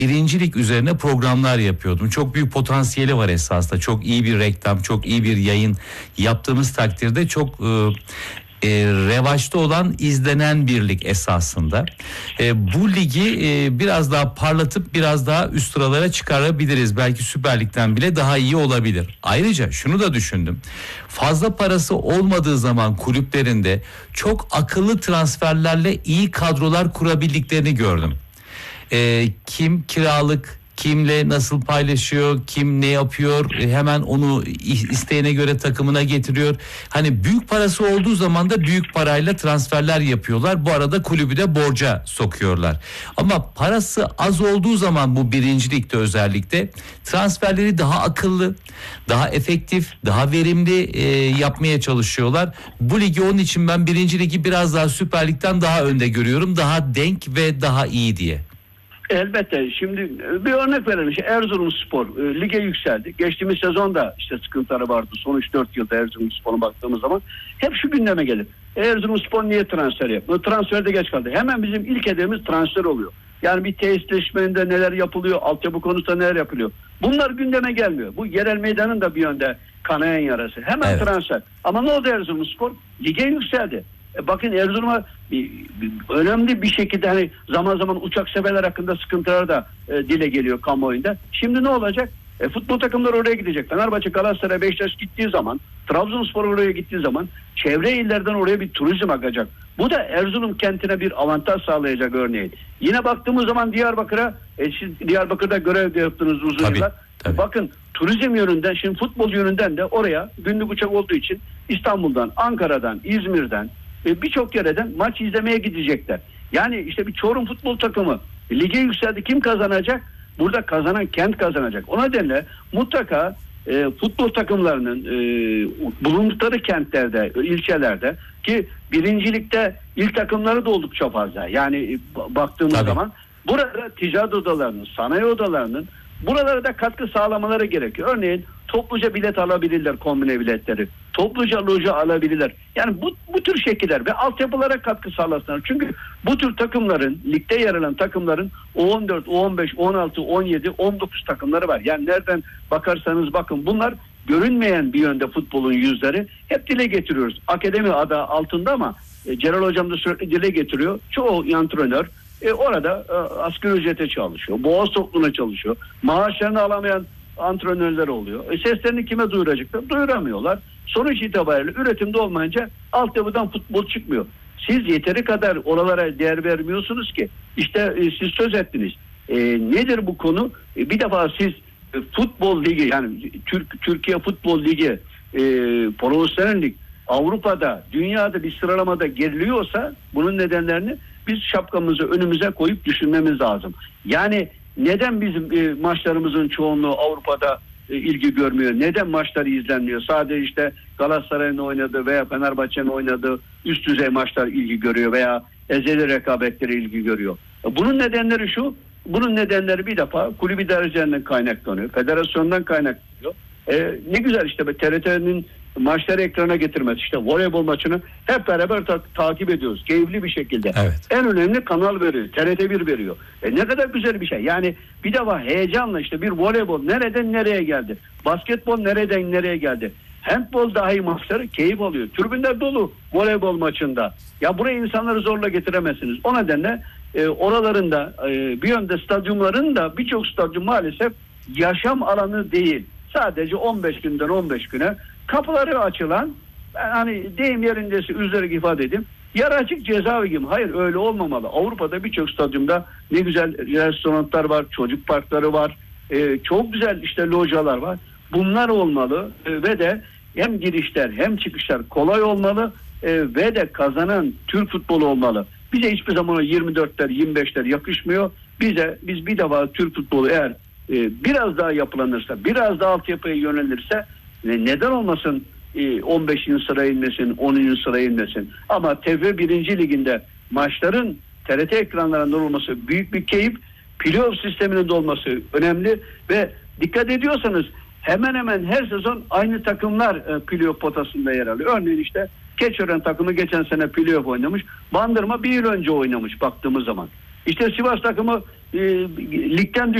birincilik üzerine programlar yapıyordum. Çok büyük potansiyeli var esasında. Çok iyi bir reklam, çok iyi bir yayın yaptığımız takdirde çok revaçta olan, izlenen bir lig esasında. Bu ligi biraz daha parlatıp biraz daha üst sıralara çıkarabiliriz. Belki Süper Lig'den bile daha iyi olabilir. Ayrıca şunu da düşündüm. Fazla parası olmadığı zaman kulüplerinde çok akıllı transferlerle iyi kadrolar kurabildiklerini gördüm. Kim kiralık, kimle nasıl paylaşıyor, kim ne yapıyor, hemen onu isteğine göre takımına getiriyor. Hani büyük parası olduğu zaman da büyük parayla transferler yapıyorlar. Bu arada kulübü de borca sokuyorlar. Ama parası az olduğu zaman bu birincilikte özellikle transferleri daha akıllı, daha efektif, daha verimli yapmaya çalışıyorlar. Bu ligi onun için ben birinci ligi biraz daha Süper Lig'den daha önde görüyorum. Daha denk ve daha iyi diye. Elbette. Şimdi bir örnek verelim. İşte Erzurumspor lige yükseldi. Geçtiğimiz sezonda işte sıkıntıları vardı. Son 3-4 yılda Erzurumspor'a baktığımız zaman hep şu gündeme gelir. Erzurumspor niye transfer yapıyor? Transferde geç kaldı. Hemen bizim ilk hedefimiz transfer oluyor. Yani bir tesisleşmede neler yapılıyor, altyapı konusunda neler yapılıyor. Bunlar gündeme gelmiyor. Bu yerel meydanın da bir yönde kanayan yarası. Hemen transfer. Ama ne oldu Erzurumspor? Lige yükseldi. Bakın Erzurum'a önemli bir şekilde hani zaman zaman uçak seferler hakkında sıkıntılar da dile geliyor kamuoyunda. Şimdi ne olacak? Futbol takımları oraya gidecek. Fenerbahçe, Galatasaray, Beşiktaş gittiği zaman, Trabzonspor oraya gittiği zaman çevre illerden oraya bir turizm akacak. Bu da Erzurum kentine bir avantaj sağlayacak örneğin. Yine baktığımız zaman Diyarbakır'a, siz Diyarbakır'da görev yaptınız uzun yıllar. Tabii. Bakın turizm yönünden, şimdi futbol yönünden de oraya günlük uçak olduğu için İstanbul'dan, Ankara'dan, İzmir'den birçok yerden maç izlemeye gidecekler. Yani işte bir Çorum futbol takımı lige yükseldi. Kim kazanacak? Burada kazanan kent kazanacak. O nedenle mutlaka futbol takımlarının bulundukları kentlerde, ilçelerde ki birincilikte il takımları da oldukça fazla. Yani baktığımız zaman burada ticaret odalarının, sanayi odalarının buralara da katkı sağlamaları gerekiyor. Örneğin topluca bilet alabilirler, kombine biletleri. Topluca loja alabilirler. Yani bu tür şekiller ve altyapılara katkı sağlasınlar. Çünkü bu tür takımların, ligde yer alan takımların U14, U15, U16, U17, U19 takımları var. Yani nereden bakarsanız bakın bunlar görünmeyen bir yönde futbolun yüzleri. Hep dile getiriyoruz. Akademi adı altında ama Celal Hocam da sürekli dile getiriyor. Çoğu antrenör orada asgari ücrete çalışıyor. Boğaz topluğuna çalışıyor. Maaşlarını alamayan antrenörler oluyor. Seslerini kime duyuracaklar? Duyuramıyorlar. Sonuç itibariyle üretimde olmayınca altyapıdan futbol çıkmıyor. Siz yeteri kadar oralara değer vermiyorsunuz ki. İşte siz söz ettiniz. Nedir bu konu? Bir defa siz futbol ligi yani Türkiye Futbol Ligi profesyonel lig Avrupa'da, dünyada bir sıralamada geriliyorsa bunun nedenlerini biz şapkamızı önümüze koyup düşünmemiz lazım. Yani neden bizim maçlarımızın çoğunluğu Avrupa'da ilgi görmüyor? Neden maçları izlenmiyor? Sadece işte Galatasaray'ın oynadığı veya Fenerbahçe'nin oynadığı üst düzey maçlar ilgi görüyor veya ezeli rekabetleri ilgi görüyor. Bunun nedenleri şu. Bunun nedenleri bir defa kulüp idarecilerinden kaynaklanıyor. Federasyondan kaynaklanıyor. Ne güzel işte TRT'nin maçları ekrana getirmesi. İşte voleybol maçını hep beraber takip ediyoruz. Keyifli bir şekilde. Evet. En önemli kanal veriyor. TRT1 veriyor. Ne kadar güzel bir şey. Yani bir defa heyecanla işte bir voleybol nereden nereye geldi? Basketbol nereden nereye geldi? Handbol dahi maçları keyif alıyor. Tribünler dolu voleybol maçında. Ya buraya insanları zorla getiremezsiniz. O nedenle oralarında bir yönde stadyumların da birçok stadyum maalesef yaşam alanı değil. Sadece 15 günden 15 güne kapıları açılan hani deyim yerindeyse üzerine ifade edeyim. Yarı açık cezaevi gibi. Hayır öyle olmamalı. Avrupa'da birçok stadyumda ne güzel restoranlar var, çocuk parkları var. Çok güzel işte localar var. Bunlar olmalı ve de hem girişler hem çıkışlar kolay olmalı ve de kazanan Türk futbolu olmalı. Bize hiçbir zaman o 24'ler 25'ler yakışmıyor. Biz bir defa Türk futbolu eğer biraz daha yapılanırsa, biraz daha altyapıya yönelirse neden olmasın 15. sıraya inmesin, 10. sıraya inmesin. Ama TV 1. Liginde maçların TRT ekranlarında olması büyük bir keyif. Playoff sisteminin de olması önemli ve dikkat ediyorsanız hemen hemen her sezon aynı takımlar playoff potasında yer alıyor. Örneğin işte Keçiören takımı geçen sene playoff oynamış. Bandırma bir yıl önce oynamış baktığımız zaman. İşte Sivas takımı ligden